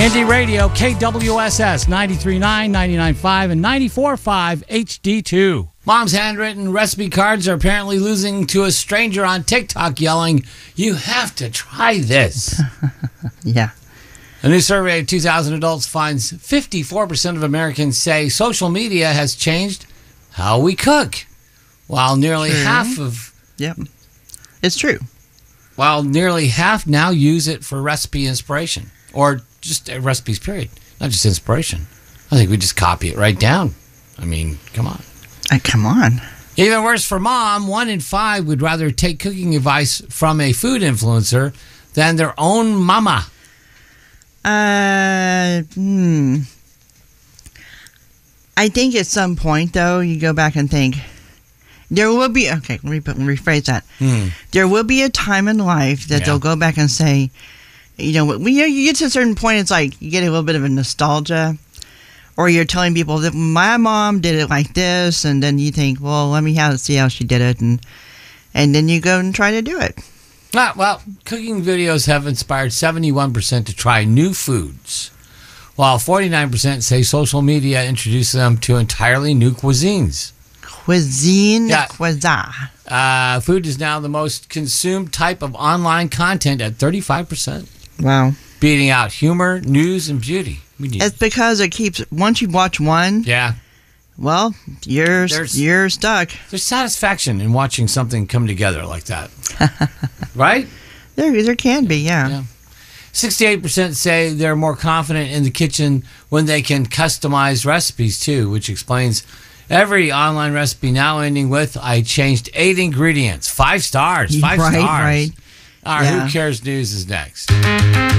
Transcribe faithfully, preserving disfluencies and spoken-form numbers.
Indie Radio, K W S S, ninety-three point nine, ninety-nine point five, and ninety-four point five H D two. Mom's handwritten recipe cards are apparently losing to a stranger on TikTok yelling, "You have to try this." Yeah. A new survey of two thousand adults finds fifty-four percent of Americans say social media has changed how we cook, while nearly True. half of Yep. It's true. while nearly half now use it for recipe inspiration or just uh, recipes, period, not just inspiration. I think we just copy it right down. I mean, come on. Uh, come on. Even worse for mom, one in five would rather take cooking advice from a food influencer than their own mama. Uh, hmm. I think at some point, though, you go back and think, there will be, okay, let me put- rephrase that. Hmm. There will be a time in life that Yeah. they'll go back and say, you know, when you, you get to a certain point, it's like you get a little bit of a nostalgia, or you're telling people that my mom did it like this, and then you think, well, let me have, see how she did it, and and then you go and try to do it. Ah, well, cooking videos have inspired seventy-one percent to try new foods, while forty-nine percent say social media introduced them to entirely new cuisines. Cuisine, Yeah. cuisine. Uh, food is now the most consumed type of online content at thirty-five percent, Wow. beating out humor, news, and beauty. We need, It's because it keeps, once you watch one, yeah, well, you're, There's- you're stuck. there's satisfaction in watching something come together like that, right? There, there can be, yeah. Yeah. sixty-eight percent say they're more confident in the kitchen when they can customize recipes too, which explains every online recipe now ending with, "I changed eight ingredients." Five stars. Five Right, stars. right. All right, Yeah. Who Cares News is next.